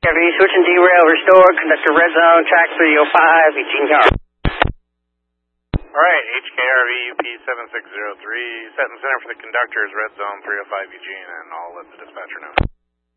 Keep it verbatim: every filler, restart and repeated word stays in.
H K R V, switching derail, restore, conductor red zone, track three oh five, Eugene Yard. Alright, H K R V U P seven six zero three, set and center for the conductors, red zone three oh five Eugene, and I'll let the dispatcher know.